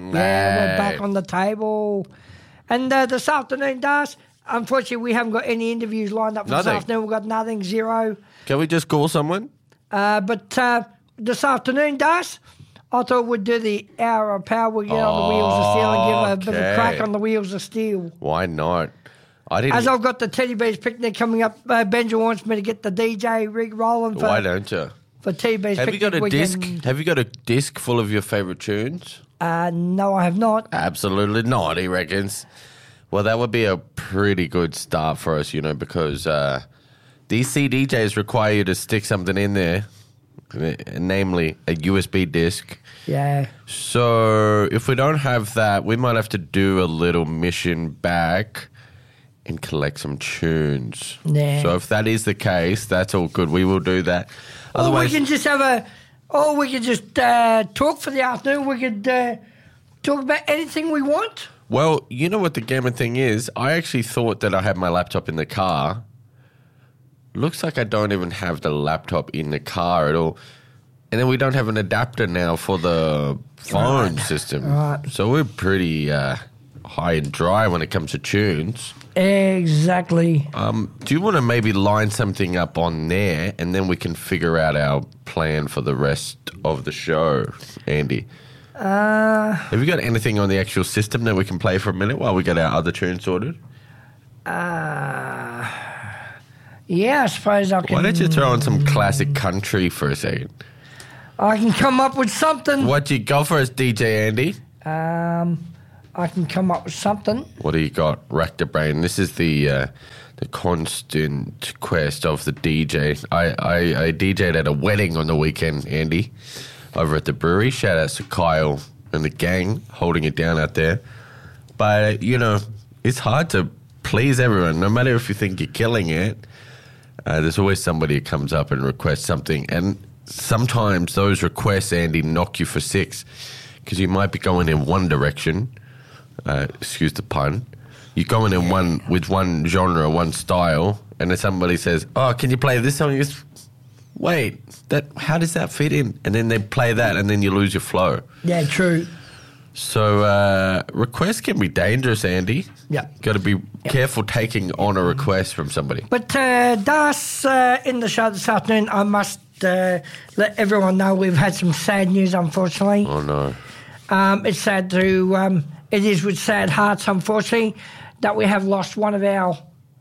we're back on the table. And this afternoon, Das, unfortunately, we haven't got any interviews lined up for this afternoon. We've got nothing, zero. Can we just call someone? But this afternoon, Das, I thought we'd do the hour of power. We'll get on the Wheels of Steel and give a bit of crack on the Wheels of Steel. Why not? As I've got the Teddy Bears picnic coming up, Benja wants me to get the DJ rig rolling. Why don't you? For Teddy Bears picnic. Have you got a disc full of your favourite tunes? No, I have not. Absolutely not, he reckons. Well, that would be a pretty good start for us, because these CDJs require you to stick something in there, namely a USB disc. Yeah. So if we don't have that, we might have to do a little mission back and collect some tunes. Yeah. So if that is the case, that's all good. We will do that. Otherwise, we can just talk for the afternoon. We could talk about anything we want. Well, you know what the gamma thing is? I actually thought that I had my laptop in the car. Looks like I don't even have the laptop in the car at all. And then we don't have an adapter now for the phone system. Right. So we're pretty high and dry when it comes to tunes. Exactly. Do you want to maybe line something up on there and then we can figure out our plan for the rest of the show, Andy? Have you got anything on the actual system that we can play for a minute while we get our other tunes sorted? Yeah, I suppose I can. Why don't you throw on some classic country for a second? I can come up with something. What you got for us, DJ Andy? I can come up with something. What do you got? Rack the brain. This is the constant quest of the DJ. I DJ'd at a wedding on the weekend, Andy, over at the brewery. Shout out to Kyle and the gang holding it down out there. But, it's hard to please everyone. No matter if you think you're killing it, there's always somebody who comes up and requests something. And sometimes those requests, Andy, knock you for six because you might be going in one direction. Excuse the pun. You're going in with one genre, one style, and then somebody says, "Oh, can you play this song?" You just, wait, how does that fit in? And then they play that, and then you lose your flow. Yeah, true. So requests can be dangerous, Andy. Yeah. Got to be careful taking on a request from somebody. But Das, in the show this afternoon, I must let everyone know we've had some sad news, unfortunately. Oh, no. It's sad to... it is with sad hearts, unfortunately, that we have lost one of our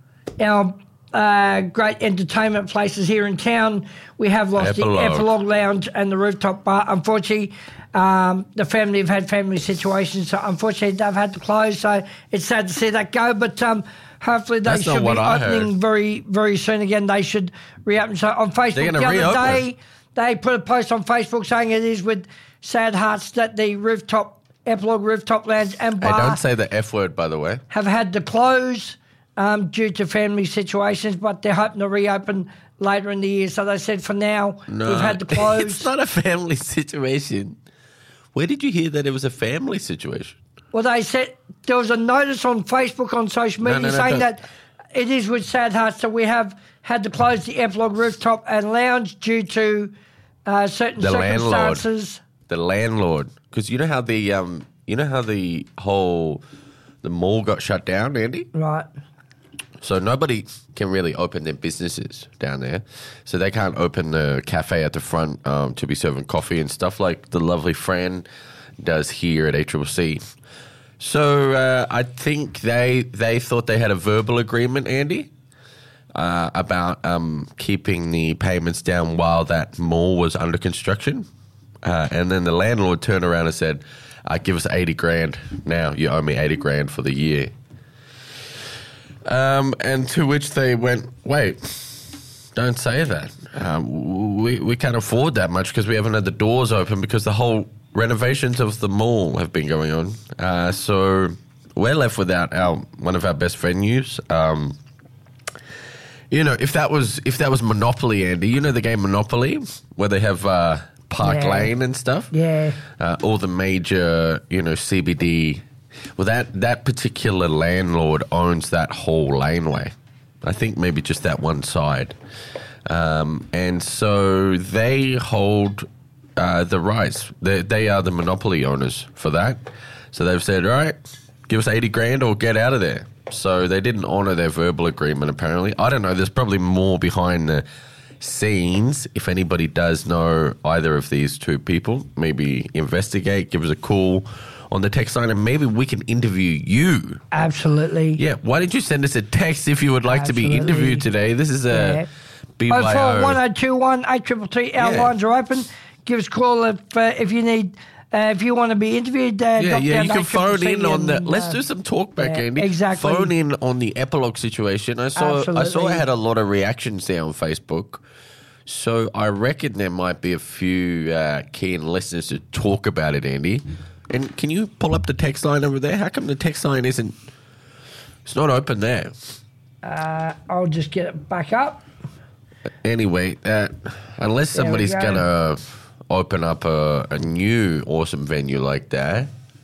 great entertainment places here in town. We have lost the Epilogue Lounge and the Rooftop Bar. Unfortunately, the family have had family situations, so unfortunately they've had to close. So it's sad to see that go, but hopefully they should be opening very, very soon again. They should reopen. So on Facebook the other day, they put a post on Facebook saying it is with sad hearts that the Epilogue Rooftop Lounge and Bar... Hey, don't say the F word, by the way. ...have had to close due to family situations, but they're hoping to reopen later in the year. So they said for now, we've had to close. It's not a family situation. Where did you hear that it was a family situation? Well, they said there was a notice on Facebook, on social media, saying that it is with sad hearts that we have had to close the Epilogue Rooftop and Lounge due to certain circumstances. The landlord. Because you know how the mall got shut down, Andy? Right. So nobody can really open their businesses down there. So they can't open the cafe at the front to be serving coffee and stuff like the lovely Fran does here at ACCC. So I think they thought they had a verbal agreement, Andy, about keeping the payments down while that mall was under construction. And then the landlord turned around and said, give us 80 grand now. You owe me 80 grand for the year. And to which they went, wait, don't say that. We can't afford that much because we haven't had the doors open because the whole renovations of the mall have been going on. So we're left without one of our best venues. If that was Monopoly, Andy, the game Monopoly where they have Park Lane and stuff? Yeah. All the major, CBD. Well, that particular landlord owns that whole laneway. I think maybe just that one side. And so they hold the rights. They are the monopoly owners for that. So they've said, all right, give us 80 grand or get out of there. So they didn't honour their verbal agreement, apparently. I don't know. There's probably more behind the scenes. If anybody does know either of these two people, maybe investigate, give us a call on the text line, and maybe we can interview you. Absolutely. Yeah. Why did you send us a text if you would like to be interviewed today? This is a BYO. 041021 833. Our lines are open. Give us a call if you need... if you want to be interviewed, you can phone in on the. Let's do some talk back, Andy. Exactly. Phone in on the epilogue situation. I saw I had a lot of reactions there on Facebook, so I reckon there might be a few keen listeners to talk about it, Andy. And can you pull up the text line over there? How come the text line isn't? It's not open there. I'll just get it back up. Anyway, unless somebody's gonna open up a new awesome venue like that.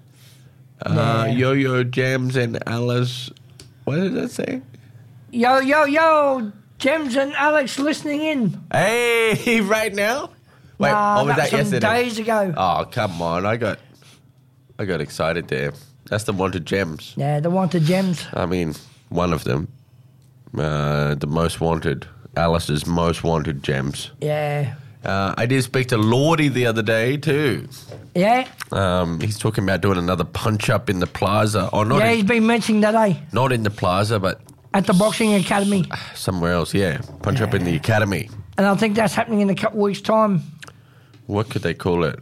Yo-Yo Jams and Alice. What did that say? Yo, Jams and Alex listening in. Hey, right now? Wait, was that yesterday? Days ago. Oh, come on. I got excited there. That's the Wanted Gems. Yeah, the Wanted Gems. I mean, one of them. The most wanted. Alice's most wanted gems. Yeah. I did speak to Lordy the other day too. Yeah. He's talking about doing another punch up in the plaza. Or not? Yeah, he's been mentioning that, eh? Not in the plaza, but at the boxing academy. Somewhere else, yeah. Punch up in the academy. And I think that's happening in a couple of weeks' time. What could they call it?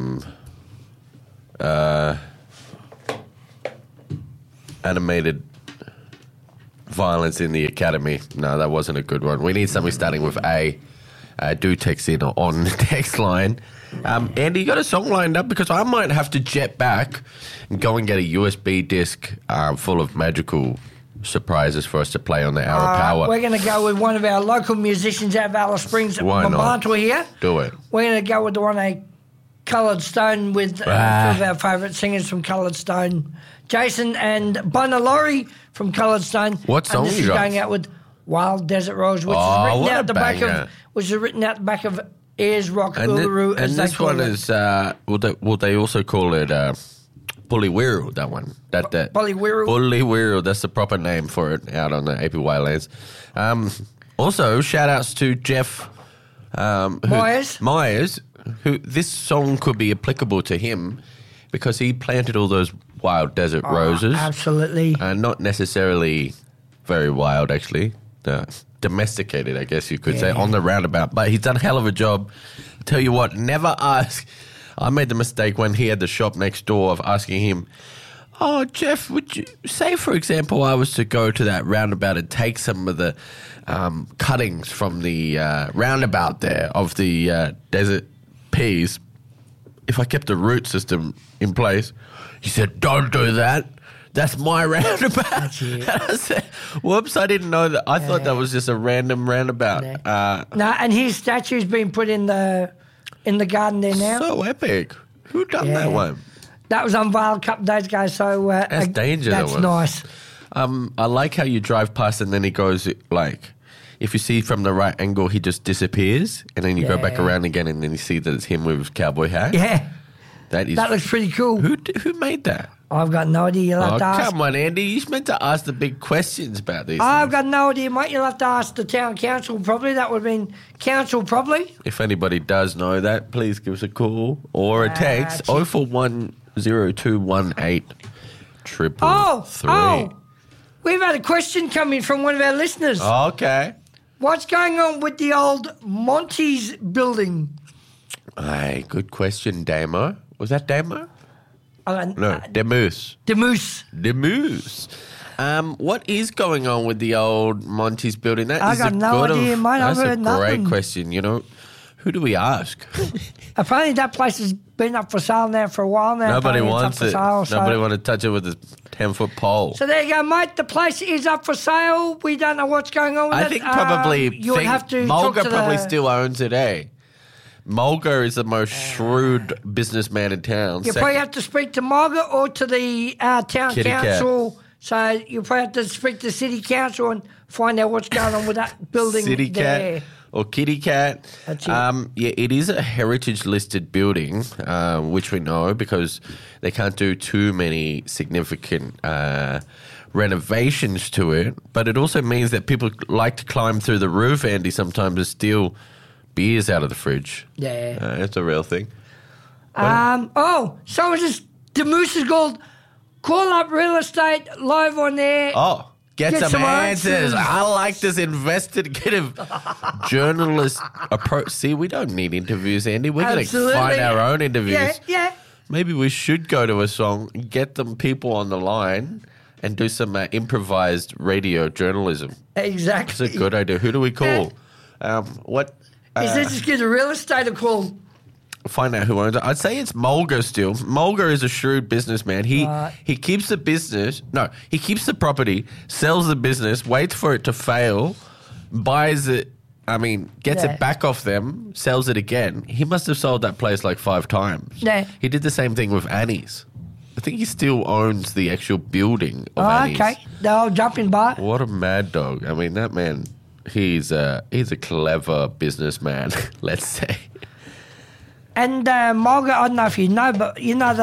Animated violence in the academy. No, that wasn't a good one. We need something starting with A. Do text in on the text line. Andy, you got a song lined up? Because I might have to jet back and go and get a USB disc full of magical surprises for us to play on the Hour of Power. We're going to go with one of our local musicians out of Alice Springs. Why not? We're here. Do it. We're going to go with the one Coloured Stone with two of our favourite singers from Coloured Stone, Jason and Bunalori from Coloured Stone. What song and this you is got? going out with Wild Desert Rose, which is written out the back of Ayers Rock Uluru, and this one is will they also call it Bullywiru, that one. Bullywiru. Bullywiru, that's the proper name for it out on the APY lands. Also, shout outs to Jeff Myers, who this song could be applicable to him because he planted all those wild desert roses. Absolutely. Not necessarily very wild, actually. Domesticated, I guess you could say, on the roundabout. But he's done a hell of a job. I tell you what, never ask. I made the mistake when he had the shop next door of asking him, oh, Jeff, would you say, for example, I was to go to that roundabout and take some of the cuttings from the roundabout there of the desert peas, if I kept the root system in place? He said, don't do that. That's my roundabout. That's it. And I said, whoops, I didn't know that. I thought that was just a random roundabout. And his statue's been put in the garden there now. So epic. Who done that one? That was unveiled a couple of days ago, so... that's danger. That's nice. I like how you drive past and then he goes, like... If you see from the right angle, he just disappears, and then you go back around again, and then you see that it's him with his cowboy hat. Yeah. That looks pretty cool. Who made that? I've got no idea. You'll have to ask. Come on, Andy. You're meant to ask the big questions about these I've things. got no idea, mate. You'll have to ask the town council, probably. That would have been council, probably. If anybody does know that, please give us a call or a text. 0410218333. Oh, we've had a question come in from one of our listeners. Okay. What's going on with the old Monty's building? Hey, good question, Damo. Was that Damo? No, Demoose. Demoose. What is going on with the old Monty's building? I got no idea, mate. I've heard nothing. That's a great question. You know, who do we ask? Apparently that place has been up for sale now for a while now. Nobody wants it. Nobody want to touch it with a 10-foot pole. So there you go, mate. The place is up for sale. We don't know what's going on with it. I think probably Mulga probably still owns it, eh? Mulga is the most shrewd businessman in town. You probably have to speak to Mulga or to the town council. So you probably have to speak to the city council and find out what's going on with that building City there. Cat. or Kitty Cat. That's it. Yeah, it is a heritage-listed building, which we know because they can't do too many significant renovations to it. But it also means that people like to climb through the roof, Andy, sometimes to steal beers out of the fridge. Yeah. It's a real thing. Someone just, the Moose is called, call up real estate live on there. Oh, get some answers. I like this investigative journalist approach. See, we don't need interviews, Andy. We're going to find our own interviews. Yeah. Maybe we should go to a song, get them people on the line, and do some improvised radio journalism. Exactly. That's a good idea. Who do we call? What? He says just give the real estate a call. Find out who owns it. I'd say it's Mulga still. Mulga is a shrewd businessman. He keeps the business. No, he keeps the property, sells the business, waits for it to fail, buys it. I mean, gets it back off them, sells it again. He must have sold that place like 5 times. Yeah. He did the same thing with Annie's. I think he still owns the actual building of Annie's. Okay. The old jumping bar. What a mad dog. I mean, that man, he's a clever businessman, let's say. And Mulga, I don't know if you know, but you know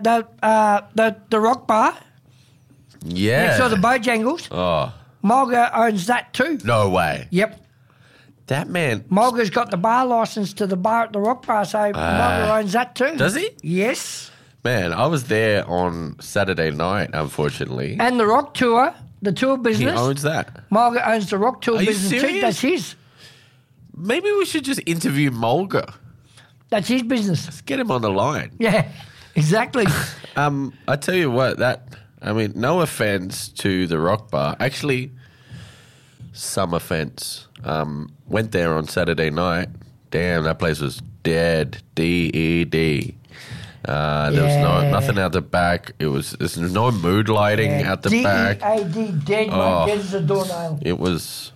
the rock bar? Yeah. Next to the Bojangles? Oh. Mulga owns that too. No way. Yep. That man. Mulga's got the bar license to the bar at the rock bar, so Mulga owns that too. Does he? Yes. Man, I was there on Saturday night, unfortunately. And the rock tour, the tour business. He owns that. Mulga owns the rock tour business too. That's his. Maybe we should just interview Mulga. That's his business. Let's get him on the line. Yeah, exactly. I tell you what, no offense to the rock bar. Actually, some offense. Went there on Saturday night. Damn, that place was dead. D-E-D. There was nothing out the back. There's no mood lighting out the back. D-E-A-D, dead, mate. Dead as a doornail. It was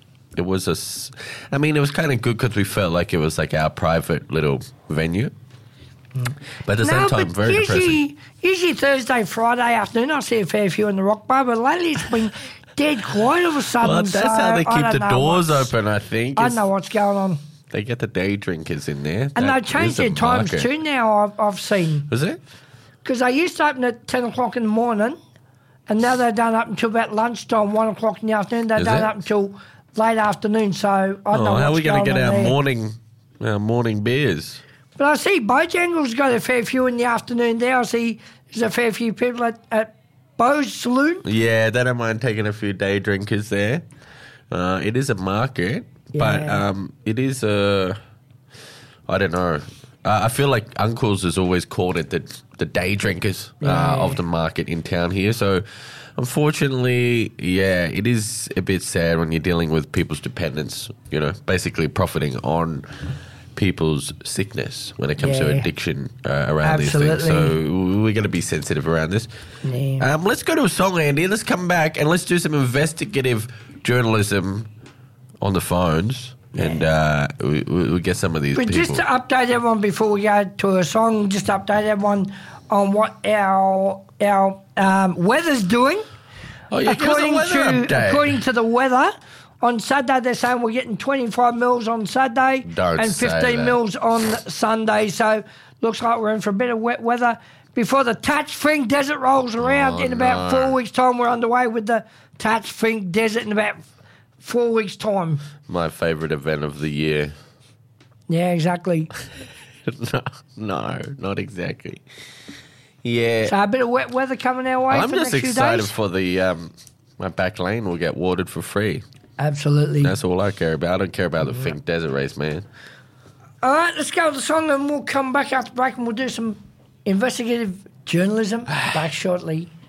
kind of good because we felt like it was like our private little venue. But at the same time, very depressing. Usually Thursday, Friday afternoon, I see a fair few in the rock bar, but lately it's been dead quiet all of a sudden. Well, that's how they keep the doors open, I think. I don't know what's going on. They get the day drinkers in there. And they've changed their times too now, I've seen. Is it? Because they used to open at 10 o'clock in the morning, and now they're done up until about lunchtime, 1 o'clock in the afternoon. They're done up until late afternoon, so I don't know what's going on. How are we going to get our morning beers? But I see Bojangles got a fair few in the afternoon there. I see there's a fair few people at Bo's Saloon. Yeah, they don't mind taking a few day drinkers there. It is a market, but it is a... I don't know. I feel like Uncle's has always called it the day drinkers of the market in town here, so... Unfortunately, it is a bit sad when you're dealing with people's dependence, basically profiting on people's sickness when it comes to addiction around these things. So we're going to be sensitive around this. Yeah. Let's go to a song, Andy. Let's come back and let's do some investigative journalism on the phones. Yeah. And we get some of these people. Just to update everyone before we go to a song, just update everyone on what our weather's doing. Oh, yeah, according to the weather, on Saturday they're saying we're getting 25 mils on Saturday and 15 mils on Sunday. So looks like we're in for a bit of wet weather. Before the Tats Fink Desert rolls around in about 4 weeks' time, we're underway with the Tats Fink Desert in about 4 weeks' time. My favourite event of the year. Yeah, exactly. No, not exactly. Yeah. So a bit of wet weather coming our way. I'm for just the next excited few days. for the my back lane will get watered for free. Absolutely. That's all I care about. I don't care about the Fink Desert race, man. All right, let's go with the song and we'll come back after break and we'll do some investigative journalism back shortly.